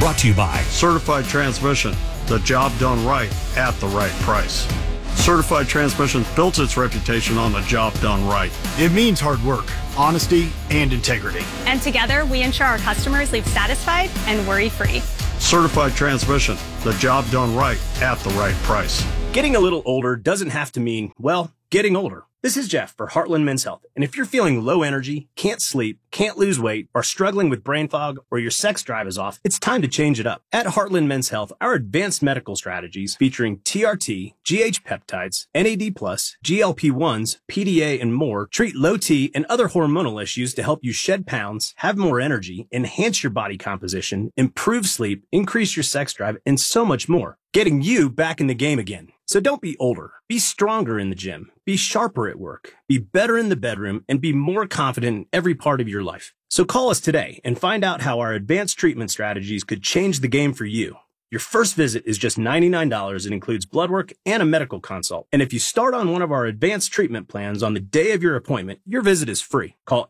Brought to you by Certified Transmission, the job done right at the right price. Certified Transmission built its reputation on the job done right. It means hard work, honesty, and integrity. And together, we ensure our customers leave satisfied and worry-free. Certified Transmission, the job done right at the right price. Getting a little older doesn't have to mean, well, getting older. This is Jeff for Heartland Men's Health. And if you're feeling low energy, can't sleep, can't lose weight, are struggling with brain fog, or your sex drive is off, it's time to change it up. At Heartland Men's Health, our advanced medical strategies featuring TRT, GH peptides, NAD+, GLP-1s, PDA, and more treat low T and other hormonal issues to help you shed pounds, have more energy, enhance your body composition, improve sleep, increase your sex drive, and so much more. Getting you back in the game again. So don't be older. Be stronger in the gym. Be sharper at work. Be better in the bedroom and be more confident in every part of your life. So call us today and find out how our advanced treatment strategies could change the game for you. Your first visit is just $99 and includes blood work and a medical consult. And if you start on one of our advanced treatment plans on the day of your appointment, your visit is free. Call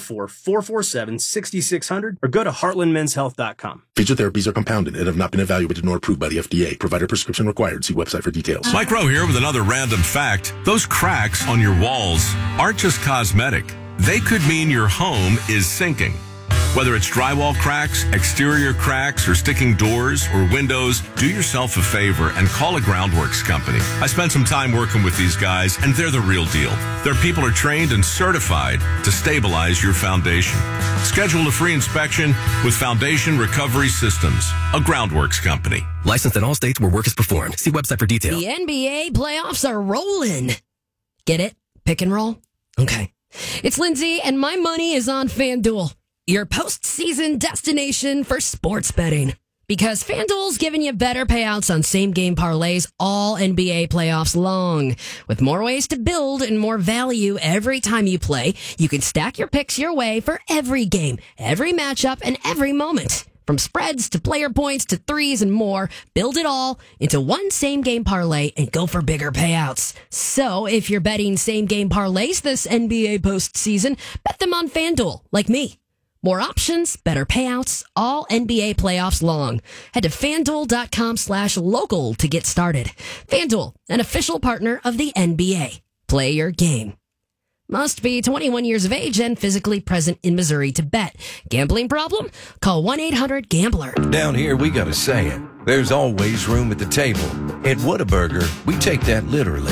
844-447-6600 or go to heartlandmenshealth.com. Phaser therapies are compounded and have not been evaluated nor approved by the FDA. Provider prescription required. See website for details. Mike Rowe here with another random fact. Those cracks on your walls aren't just cosmetic. They could mean your home is sinking. Whether it's drywall cracks, exterior cracks, or sticking doors or windows, do yourself a favor and call a Groundworks company. I spent some time working with these guys, and they're the real deal. Their people are trained and certified to stabilize your foundation. Schedule a free inspection with Foundation Recovery Systems, a Groundworks company. Licensed in all states where work is performed. See website for details. The NBA playoffs are rolling. Get it? Pick and roll? Okay. It's Lindsay, and my money is on FanDuel, your postseason destination for sports betting. Because FanDuel's giving you better payouts on same-game parlays all NBA playoffs long. With more ways to build and more value every time you play, you can stack your picks your way for every game, every matchup, and every moment. From spreads to player points to threes and more, build it all into one same-game parlay and go for bigger payouts. So if you're betting same-game parlays this NBA postseason, bet them on FanDuel, like me. More options, better payouts, all NBA playoffs long. Head to FanDuel.com/local to get started. FanDuel, an official partner of the NBA. Play your game. Must be 21 years of age and physically present in Missouri to bet. Gambling problem? Call 1-800-GAMBLER. Down here, we got a saying. There's always room at the table. At Whataburger, we take that literally.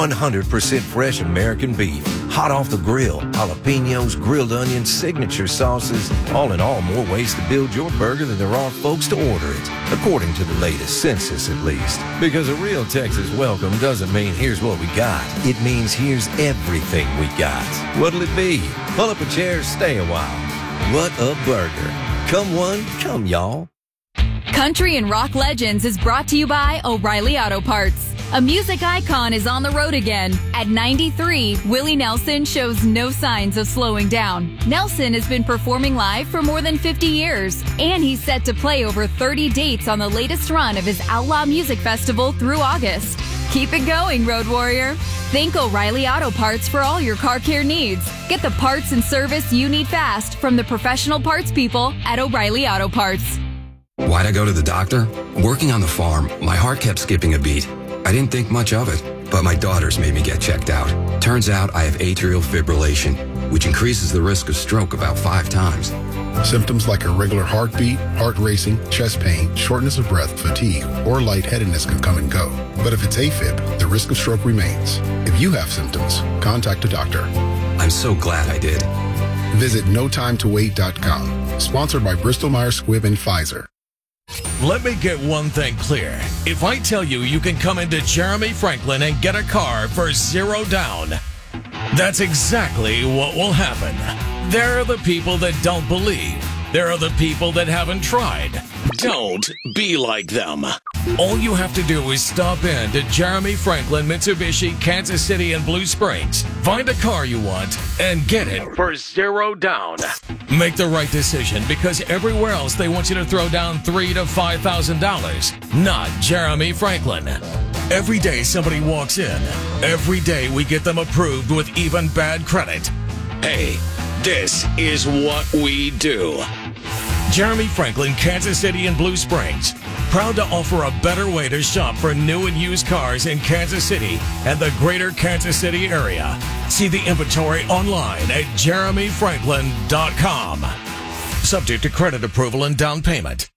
100% fresh American beef. Hot off the grill. Jalapenos, grilled onions, signature sauces. All in all, more ways to build your burger than there are folks to order it. According to the latest census, at least. Because a real Texas welcome doesn't mean here's what we got. It means here's everything we got. What'll it be? Pull up a chair, stay a while. What a burger. Come one, come y'all. Country and Rock Legends is brought to you by O'Reilly Auto Parts. A music icon is on the road again. At 93, Willie Nelson shows no signs of slowing down. Nelson has been performing live for more than 50 years, and he's set to play over 30 dates on the latest run of his Outlaw Music Festival through August. Keep it going, Road Warrior. Think O'Reilly Auto Parts for all your car care needs. Get the parts and service you need fast from the professional parts people at O'Reilly Auto Parts. Why'd I go to the doctor? Working on the farm, my heart kept skipping a beat. I didn't think much of it, but my daughters made me get checked out. Turns out I have atrial fibrillation, which increases the risk of stroke about 5 times. Symptoms like irregular heartbeat, heart racing, chest pain, shortness of breath, fatigue, or lightheadedness can come and go. But if it's AFib, the risk of stroke remains. If you have symptoms, contact a doctor. I'm so glad I did. Visit NoTimeToWait.com. Sponsored by Bristol-Myers Squibb and Pfizer. Let me get one thing clear. If I tell you you can come into Jeremy Franklin and get a car for $0 down, that's exactly what will happen. There are the people that don't believe. There are the people that haven't tried. Don't be like them. All you have to do is stop in to Jeremy Franklin Mitsubishi, Kansas City, and Blue Springs. Find a car you want and get it for $0 down. Make the right decision, because everywhere else they want you to throw down $3,000 to $5,000. Not Jeremy Franklin. Every day somebody walks in. Every day we get them approved with even bad credit. Hey, this is what we do. Jeremy Franklin, Kansas City, and Blue Springs. Proud to offer a better way to shop for new and used cars in Kansas City and the greater Kansas City area. See the inventory online at jeremyfranklin.com. Subject to credit approval and down payment.